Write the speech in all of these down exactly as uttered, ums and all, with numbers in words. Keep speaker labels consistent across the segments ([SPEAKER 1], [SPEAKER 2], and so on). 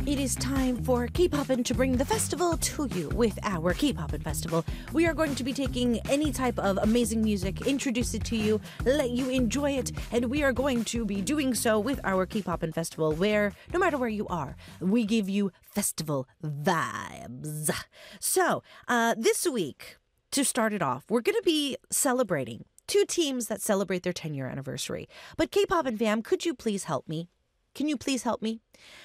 [SPEAKER 1] It is time for K-Poppin' to bring the festival to you with our K-Poppin' Festival. We are going to be taking any type of amazing music, introduce it to you, let you enjoy it, and we are going to be doing so with our K-Poppin' Festival, where no matter where you are, we give you festival vibes. So, uh, this week, to start it off, we're going to be celebrating two teams that celebrate their ten-year anniversary. But K-Poppin' fam, could you please help me? Can you please help me?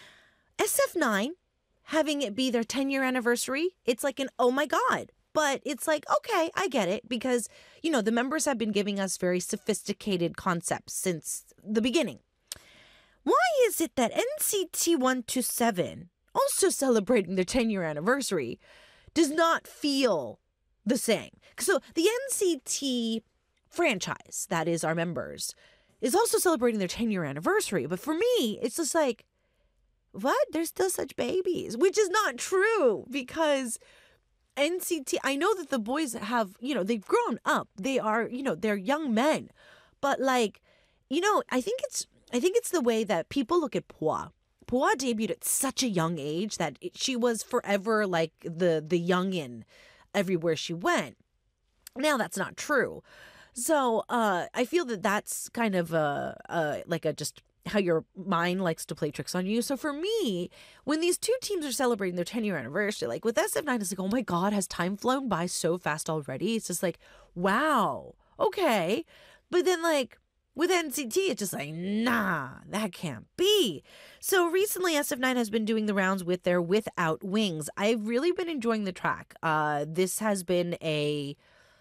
[SPEAKER 1] S F nine, having it be their ten-year anniversary, it's like an oh my god. But it's like, okay, I get it, because, you know, the members have been giving us very sophisticated concepts since the beginning. Why is it that N C T one twenty-seven, also celebrating their ten-year anniversary, does not feel the same? So the N C T franchise, that is our members, is also celebrating their ten-year anniversary. But for me, it's just like, what? They're still such babies, which is not true, because N C T, I know that the boys have, you know, they've grown up. They are, you know, they're young men. But like, you know, I think it's, I think it's the way that people look at Pua. Pua debuted at such a young age that it, she was forever like the, the youngin' everywhere she went. Now that's not true. So uh, I feel that that's kind of a, a like a just how your mind likes to play tricks on you. So for me, when these two teams are celebrating their ten-year anniversary, like with S F nine, it's like, oh my God, has time flown by so fast already? It's just like, wow, okay. But then like with N C T, it's just like, nah, that can't be. So recently, S F nine has been doing the rounds with their Without Wings. I've really been enjoying the track. Uh, this has been a...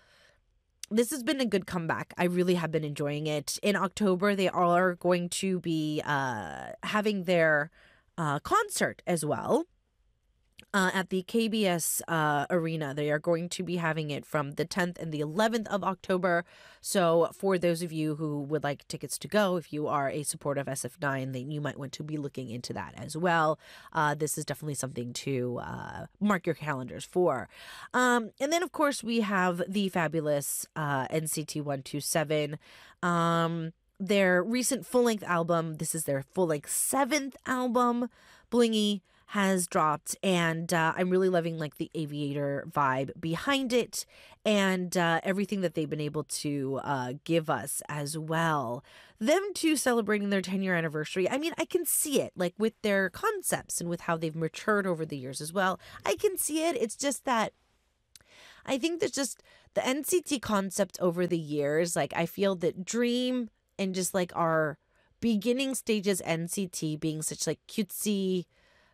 [SPEAKER 1] This has been a good comeback. I really have been enjoying it. In October, they are going to be uh, having their uh, concert as well uh, at the K B S uh, Arena. They are going to be having it from the tenth and the eleventh of October. So for those of you who would like tickets to go, if you are a supporter of S F nine, then you might want to be looking into that as well. Uh, this is definitely something to uh, mark your calendars for. Um, and then, of course, we have the fabulous uh, N C T one twenty-seven. Um, their recent full-length album, this is their full-length seventh album, Blingy, has dropped, and uh, I'm really loving like the aviator vibe behind it, and uh, everything that they've been able to uh, give us as well. Them too celebrating their ten-year anniversary. I mean, I can see it like with their concepts and with how they've matured over the years as well. I can see it. It's just that I think there's just the N C T concept over the years. Like I feel that Dream and just like our beginning stages N C T being such like cutesy,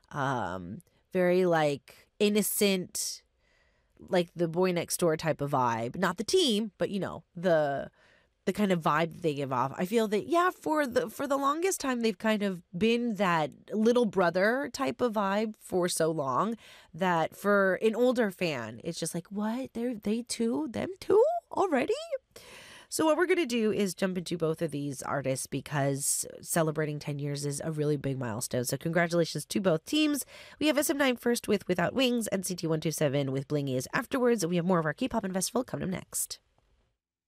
[SPEAKER 1] um, very like innocent, like the boy next door type of vibe. Not the team, but you know, the the kind of vibe that they give off. I feel that yeah, for the for the longest time they've kind of been that little brother type of vibe for so long that for an older fan, it's just like, what? They're they too? Them too? Already? So what we're going to do is jump into both of these artists because celebrating ten years is a really big milestone. So congratulations to both teams. We have S M nine first with Without Wings, N C T one twenty-seven with Blingy is afterwards, and we have more of our K-Poppin' Festival coming up next.